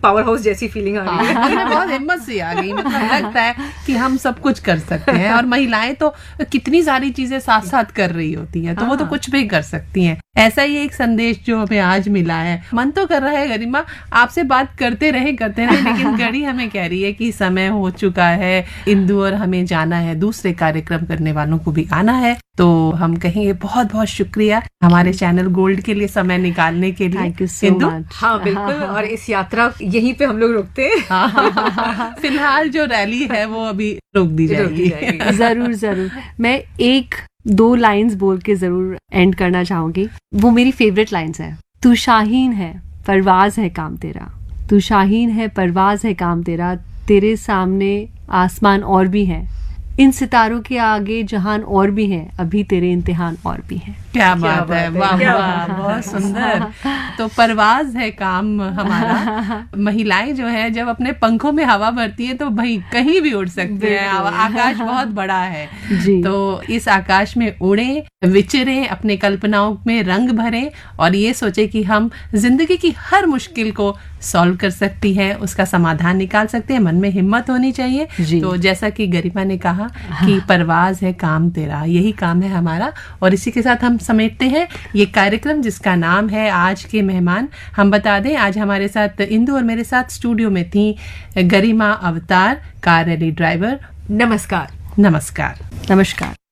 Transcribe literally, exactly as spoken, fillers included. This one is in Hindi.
पावर हाउस जैसी फीलिंग आ रही है। हाँ, बहुत हिम्मत सी आ गई, मतलब लगता है कि हम सब कुछ कर सकते हैं। और महिलाएं तो कितनी सारी चीजें साथ साथ कर रही होती हैं, तो वो तो कुछ भी कर सकती हैं। ऐसा ही एक संदेश जो हमें आज मिला है। मन तो कर रहा है गरिमा आपसे बात करते रहे करते रहे लेकिन घड़ी हमें कह रही है कि समय हो चुका है, इंदु और हमें जाना है, दूसरे कार्यक्रम करने वालों को भी आना है। तो हम कहेंगे बहुत बहुत शुक्रिया हमारे चैनल गोल्ड के लिए समय निकालने के लिए। Thank you so much. हाँ बिल्कुल, और इस यात्रा यहीं पे हम लोग रुकते हैं। हाँ, हाँ, हाँ, हाँ, फिलहाल जो रैली है वो अभी रोक दी जाएगी। जरूर जरूर, मैं एक दो लाइंस बोल के जरूर एंड करना चाहूंगी। वो मेरी फेवरेट लाइंस है। तू शाहीन है परवाज है काम तेरा, तू शाहीन है परवाज है काम तेरा, तेरे सामने आसमान और भी है, इन सितारों के आगे जहान और भी हैं, अभी तेरे इम्तिहान और भी हैं। क्या बात है, वाह वाह, बहुत सुंदर। तो परवाज है काम हमारा। महिलाएं जो है जब अपने पंखों में हवा भरती है तो भाई कहीं भी उड़ सकती है। आकाश बहुत बड़ा है जी। तो इस आकाश में उड़े, विचरे, अपने कल्पनाओं में रंग भरें और ये सोचे कि हम जिंदगी की हर मुश्किल को सॉल्व कर सकती है, उसका समाधान निकाल सकते हैं। मन में हिम्मत होनी चाहिए। तो जैसा कि गरिमा ने कहा कि परवाज है काम तेरा, यही काम है हमारा। और इसी के साथ हम समेटते हैं ये कार्यक्रम जिसका नाम है आज के मेहमान। हम बता दें आज हमारे साथ इंदु और मेरे साथ स्टूडियो में थी गरिमा अवतार, कार रैली ड्राइवर। नमस्कार। नमस्कार। नमस्कार।